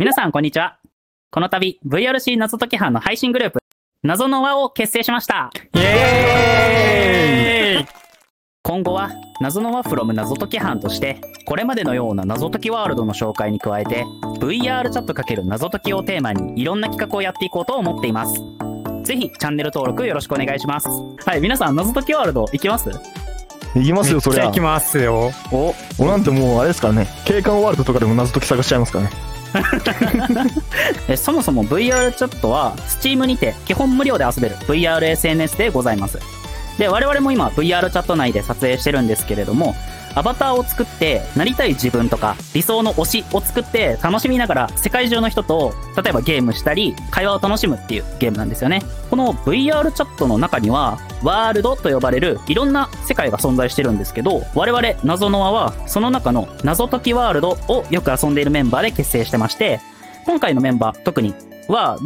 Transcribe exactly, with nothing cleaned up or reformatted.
皆さんこんにちは。この度 ブイアールシー 謎解き班の配信グループ謎の輪を結成しました。 イエーイ。 今後は謎の輪 from 謎解き班としてこれまでのような謎解きワールドの紹介に加えて ブイアール チャット×謎解きをテーマにいろんな企画をやっていこうと思っています。ぜひチャンネル登録よろしくお願いします。はい、皆さん謎解きワールド行きます？ 行きますよ、そりゃ。 行きますよ。 お、 俺なんてもうあれですからね、景観ワールドとかでも謎解き探しちゃいますからね。 えそもそも ブイアール チャットは Steam にて基本無料で遊べる ブイアールエスエヌエス でございます。で、我々も今 ブイアール チャット内で撮影してるんですけれども、アバターを作ってなりたい自分とか理想の推しを作って楽しみながら世界中の人と例えばゲームしたり会話を楽しむっていうゲームなんですよね。この ブイアール チャットの中にはワールドと呼ばれるいろんな世界が存在してるんですけど、我々謎の輪はその中の謎解きワールドをよく遊んでいるメンバーで結成してまして、今回のメンバー特には